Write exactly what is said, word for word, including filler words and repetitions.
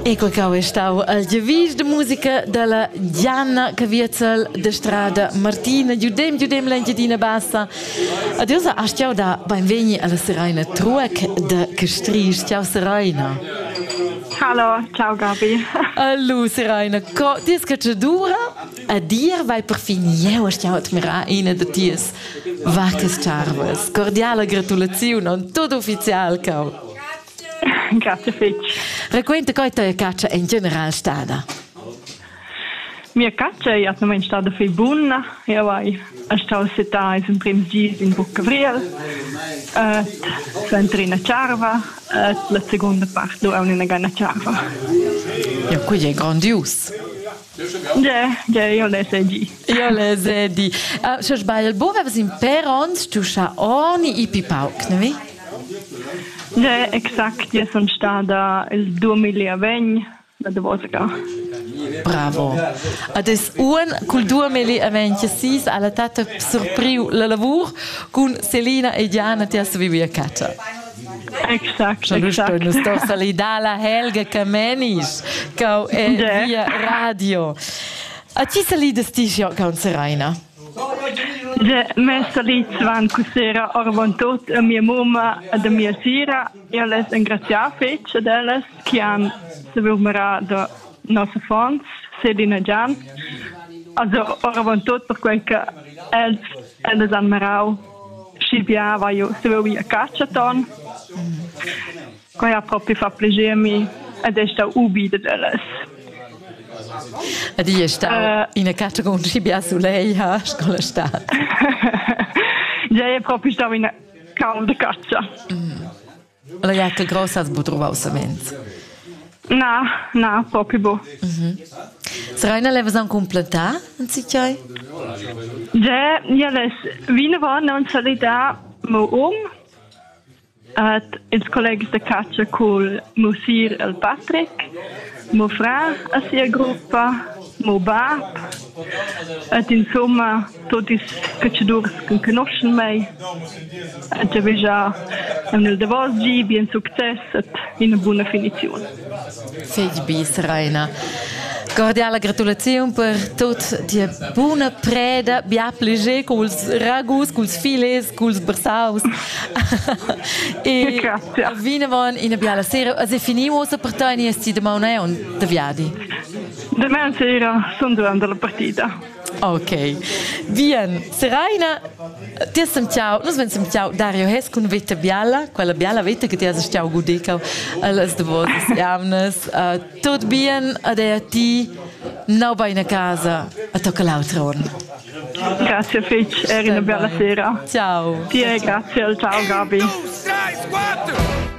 Ecco che è stato il giudice di musica della Gianna Caviezel de strada Martina Giudem Giudem Lengiadina Bassa. Adesso a stiamo da benveni alla Serena Truec de Castris. Ciao Serena. Hallo, ciao Gabi. Hallo Serena. Co tis che ci dura a dir vai per finire io stiamo admira in de tis vacas charvas. Cordiale gratulazione, tutto ufficiale co. Grazie Fitch. Racconta come te caccia in generale stada. Mia caccia è attualmente stata fai buona. Io vai a stare a in primi giorni in Bucavriel, sempre in Ciarva, e la seconda parte è in una Ciarva. Ja, qui è grandioso. Ja, ja, io le sai di. Io le sai di. Se sbaglio, il buon aveva in Perons, tu sa ogni i pipauk, ne? Ja, exakt. Io sono stata il duemilaventi da Davosega. Bravo. Adesso un col duemilaventisei alla tata sorpriu la lavoro con Selina e Diana ti has vivi a caccia. Exakt, exakt. exakt. Nu sto salidala Helga Kamenis, cau è Ja. via radio. A ci salida stisio con Serena? Ja, me salit van kusera orvan tot a mia mamma e a mia sira. Io les ingrazia Fitch ad eles, che han se vilmera da nostra fons, Selina Gian. Also orvan tot per quel che els, els han merau scibiava io se vil a cacciaton. Quai ha proprio fa piacere mi ed è sta ubi ad eles. Ed io sto uh, in una caccia con Scibia su lei, ha scuola stata. Ja, io proprio stavo in una calda caccia. Mm. La jacca grossa has trovato semens. No, no, proprio bo. Mm-hmm. Serena, levas un completà, non si c'è? Ja, io les vine van non salita mo um. At ils colleghi de caccia col Musir el Patrick, mo fra a sia gruppa, mo bab. At insomma tutti cacciadores che conoscono me. At già già nel Davosgi bien successo in una buona finizione. Fej bi, Serena. Cordiale gratulazione per tutta die buona preda, bia pleger con els ragus, con els files, con els bersaus. E Grazie. vine von in a biala sera, a se finimo se pertani esti de maune de viadi. Domani sera sono durante la partita. Ok. Bien. Serena, ti sem ciao, nus ven sem ciao Dario Hes con vetta biala, quella biala vetta che ti has ciao gudeco, alles de voses jamnes. Uh, tot bien ad a ti, no bei na casa, a tocca l'altron. Grazie Fitch, eri una bella sera. Ciao. Sì, grazie, ciao Gabi. Seis, quatro.